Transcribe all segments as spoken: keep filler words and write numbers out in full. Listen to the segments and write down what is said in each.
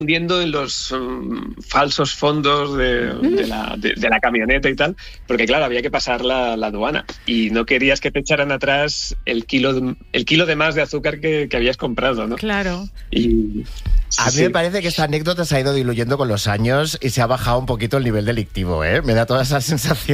hundiendo en los um, falsos fondos de, de, la, de, de la camioneta y tal, porque claro, había que pasar la, la aduana y no querías que te echaran atrás el kilo de, el kilo de más de azúcar que, que habías comprado, ¿no? Claro. Y, a mí sí. me parece que esta anécdota se ha ido diluyendo con los años y se ha bajado un poquito el nivel delictivo, ¿eh? Me da toda esa sensación.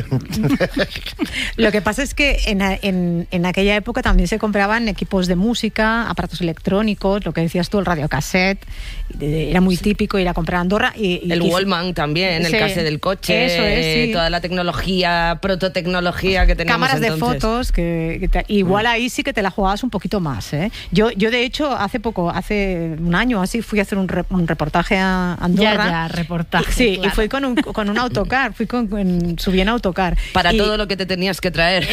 Lo que pasa es que en, en, en aquella época también se compraban equipos de música, aparatos electrónicos, lo que decías tú, el radiocassette, era muy típico ir a comprar a Andorra. Y, y el quizá, Wallman también, sí, el cassette del coche, eso es, sí. Toda la tecnología, prototecnología que teníamos cámaras entonces. de fotos, que, que te, igual mm. ahí sí que te la jugabas un poquito más, ¿eh? Yo, yo de hecho, hace poco, hace un año así, fui a hacer un, re, un reportaje a Andorra. Ya, ya, reportaje. Sí, claro. y fui con un, con un autocar, fui con, con, subí en autocar. Para y, todo lo que te tenías que traer.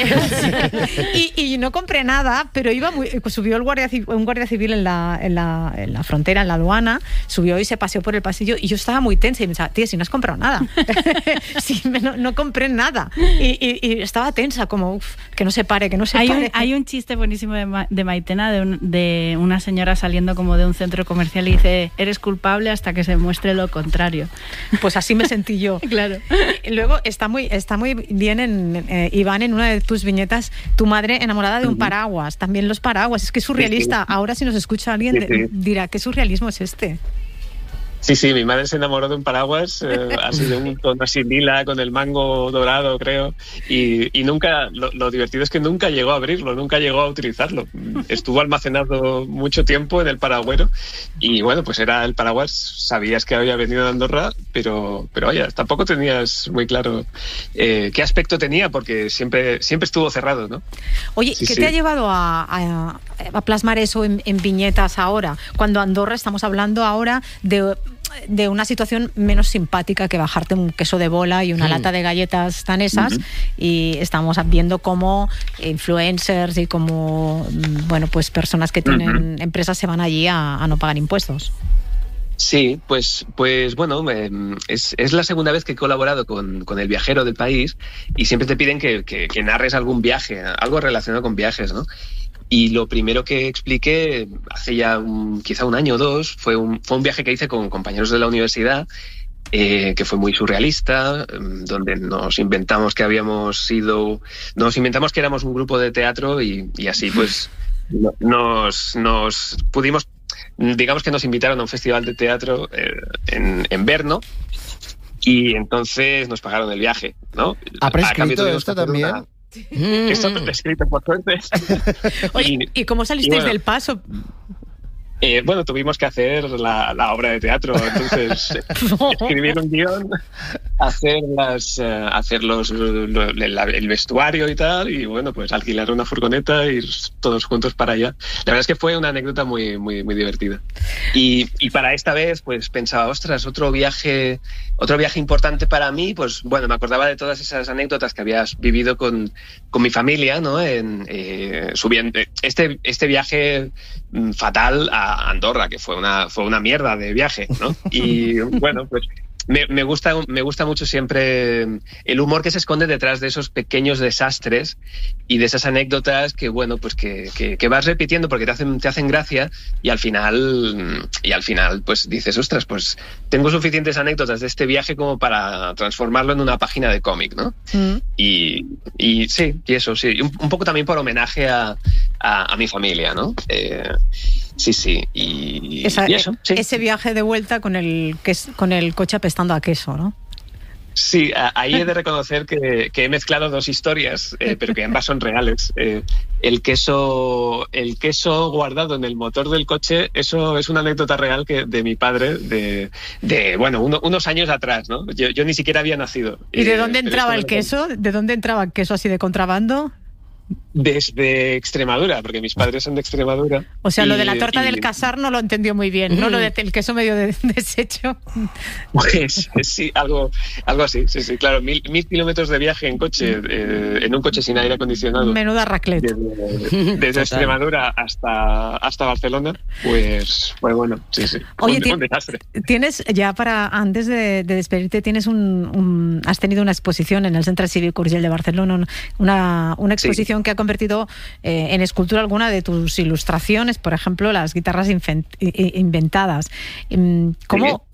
y, y no compré nada, pero iba muy, subió el guardia, un guardia civil en la, en, la, en la frontera, en la aduana, subió y se paseó por el pasillo y yo estaba muy tensa y me decía, tía, si no has comprado nada. sí, no, no compré nada. Y, y, y estaba tensa, como, uf, que no se pare, que no se hay pare. Un, hay un chiste buenísimo de, Ma, de Maitena, de, un, de una señora saliendo como de un centro comercial y dice, eres culpable hasta que se muestre lo contrario. Pues así me sentí yo. Claro. Luego está muy, está muy bien, en, eh, Iván, en una de tus viñetas, tu madre enamorada de un paraguas. También los paraguas, es que es surrealista. Sí, sí. Ahora si nos escucha alguien sí, sí. dirá, ¿qué surrealismo es este? Sí, sí, mi madre se enamoró de un paraguas, eh, así de un tono así lila, con el mango dorado, creo, y, y nunca, lo, lo divertido es que nunca llegó a abrirlo, nunca llegó a utilizarlo. Estuvo almacenado mucho tiempo en el paragüero y bueno, pues era el paraguas, sabías que había venido de Andorra, pero, pero vaya, tampoco tenías muy claro eh, qué aspecto tenía, porque siempre, siempre estuvo cerrado, ¿no? Oye, sí, ¿qué sí. te ha llevado a, a, a plasmar eso en, en viñetas ahora? Cuando Andorra, estamos hablando ahora de... de una situación menos simpática que bajarte un queso de bola y una mm. lata de galletas danesas, uh-huh. y estamos viendo cómo influencers y como, bueno, pues personas que tienen uh-huh. empresas se van allí a, a no pagar impuestos. Sí, pues, pues bueno, eh, es, es la segunda vez que he colaborado con, con El Viajero del País y siempre te piden que, que, que narres algún viaje, algo relacionado con viajes, ¿no? Y lo primero que expliqué hace ya un, quizá un año o dos fue un, fue un viaje que hice con compañeros de la universidad, eh, que fue muy surrealista, donde nos inventamos que habíamos sido, nos inventamos que éramos un grupo de teatro y, y así pues nos, nos pudimos, digamos que nos invitaron a un festival de teatro eh, en, en Brno. Y entonces nos pagaron el viaje, ¿no? ¿Ha prescrito esto también? Una... Esto está escrito por suerte. Oye, ¿y cómo salisteis bueno, del paso? Eh, bueno, tuvimos que hacer la, la obra de teatro, entonces escribir un guión, hacer, las, uh, hacer los, lo, la, el vestuario y tal, y bueno, pues alquilar una furgoneta e ir todos juntos para allá. La verdad es que fue una anécdota muy, muy, muy divertida. Y, y para esta vez, pues pensaba, ostras, otro viaje, otro viaje importante para mí, pues bueno, me acordaba de todas esas anécdotas que habías vivido con, con mi familia, ¿no? En, eh, subiendo, este, este viaje mm, fatal a Andorra, que fue una fue una mierda de viaje, ¿no? Y bueno, pues me, me gusta me gusta mucho siempre el humor que se esconde detrás de esos pequeños desastres y de esas anécdotas que bueno, pues que, que, que vas repitiendo porque te hacen te hacen gracia y al final y al final pues dices, ostras, pues tengo suficientes anécdotas de este viaje como para transformarlo en una página de cómic, ¿no? Mm. Y, y sí, y eso, sí, un, un poco también por homenaje a, a, a mi familia, ¿no? Eh, Sí, sí, y, Esa, y eso. Sí. Ese viaje de vuelta con el, con el coche apestando a queso, ¿no? Sí, ahí he de reconocer que, que he mezclado dos historias, eh, pero que ambas son reales. Eh, el queso, el queso guardado en el motor del coche, eso es una anécdota real que de mi padre, de, de bueno, uno, unos años atrás, ¿no? Yo, yo ni siquiera había nacido. ¿Y de dónde eh, entraba el queso? ¿De dónde entraba el queso así de contrabando? Desde Extremadura, porque mis padres son de Extremadura. O sea, y, lo de la torta y... del casar no lo entendió muy bien, ¿no? Lo del queso medio de, deshecho. Pues sí, algo, algo así, sí, sí, claro. Mil, mil kilómetros de viaje en coche, eh, en un coche sin aire acondicionado. Menuda raclette. Desde, desde Extremadura hasta, hasta Barcelona, pues, pues bueno, sí, sí. Oye, un, un desastre. Tienes, ya para, antes de, de despedirte, tienes un, un, has tenido una exposición en el Centre Cívic Urgell de Barcelona, una, una exposición sí. que ha convertido eh, en escultura alguna de tus ilustraciones, por ejemplo, las guitarras inven- inventadas. ¿Cómo,